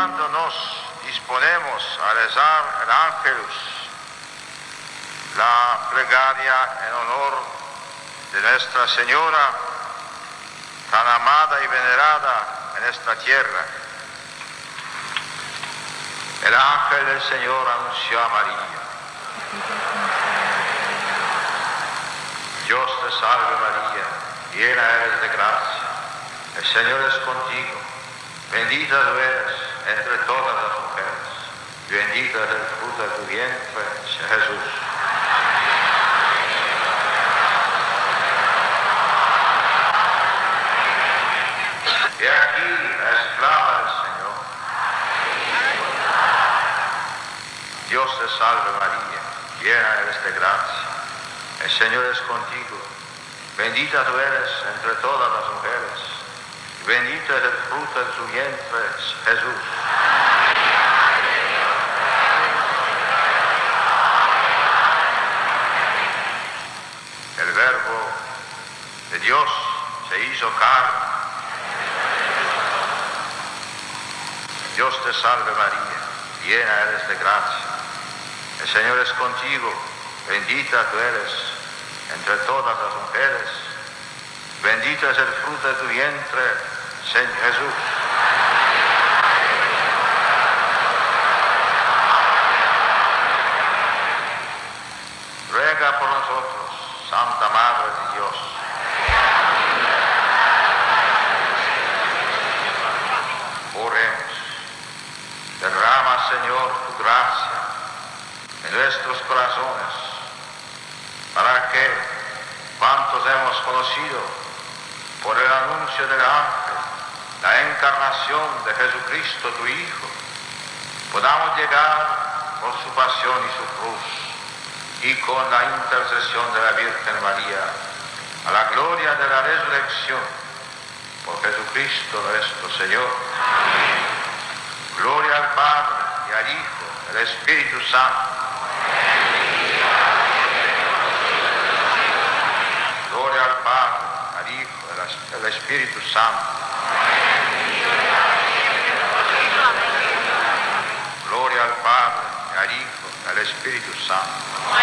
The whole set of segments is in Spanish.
cuando nos disponemos a rezar el Ángelus, la plegaria en honor de Nuestra Señora, tan amada y venerada en esta tierra. El ángel del Señor anunció a María: Dios te salve María, llena eres de gracia, el Señor es contigo, bendita tú eres entre todas las mujeres, y bendito es el fruto de tu vientre, Jesús. He aquí la esclava del Señor. Dios te salve María, llena eres de gracia, el Señor es contigo, bendita tú eres entre todas las mujeres, y bendito es el fruto de tu vientre, Jesús. El Verbo de Dios se hizo carne. Dios te salve María, llena eres de gracia, el Señor es contigo, bendita tú eres entre todas las mujeres, bendito es el fruto de tu vientre, Señor Jesús. Ruega por nosotros, Santa Madre de Dios. Oremos. Derrama, Señor, tu gracia en nuestros corazones, para que, cuantos hemos conocido por el anuncio del ángel la encarnación de Jesucristo, tu Hijo, podamos llegar por su pasión y su cruz, y con la intercesión de la Virgen María, a la gloria de la resurrección, por Jesucristo nuestro Señor. Amén. Gloria al Padre, y al Hijo, y al Espíritu Santo. Gloria al Padre, al Hijo, y al Espíritu Santo. Gloria al Padre, y al Hijo, y al Espíritu Santo.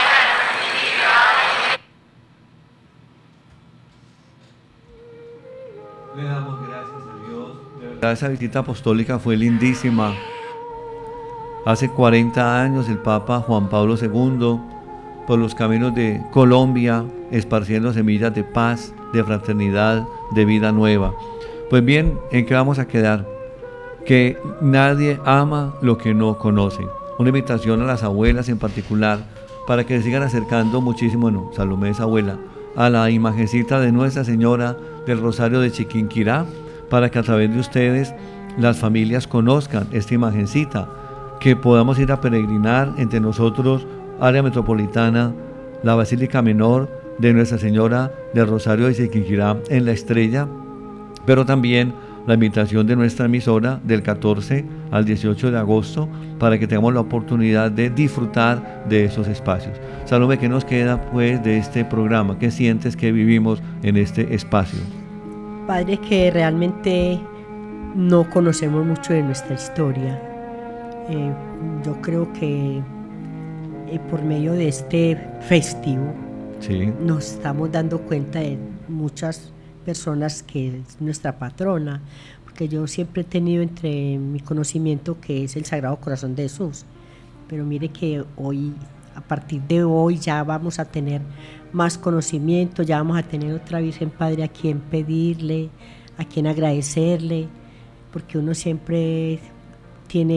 Le damos gracias a Dios. De verdad, esa visita apostólica fue lindísima. Hace 40 años el Papa Juan Pablo II, por los caminos de Colombia, esparciendo semillas de paz, de fraternidad, de vida nueva. Pues bien, ¿en qué vamos a quedar? Que nadie ama lo que no conoce. Una invitación a las abuelas en particular, para que se sigan acercando muchísimo, bueno, Salomé es abuela, a la imagencita de Nuestra Señora del Rosario de Chiquinquirá, para que a través de ustedes las familias conozcan esta imagencita, que podamos ir a peregrinar entre nosotros, área metropolitana, la Basílica Menor de Nuestra Señora del Rosario de Chiquinquirá en La Estrella, pero también la invitación de nuestra emisora del 14 al 18 de agosto, para que tengamos la oportunidad de disfrutar de esos espacios. Salomé, ¿qué nos queda pues de este programa? ¿Qué sientes que vivimos en este espacio? Padre, que realmente no conocemos mucho de nuestra historia. Yo creo que por medio de este festivo, sí, nos estamos dando cuenta de muchas personas que es nuestra patrona, porque yo siempre he tenido entre mi conocimiento que es el Sagrado Corazón de Jesús, pero mire que hoy, a partir de hoy, ya vamos a tener más conocimiento, ya vamos a tener otra Virgen Padre a quien pedirle, a quien agradecerle, porque uno siempre tiene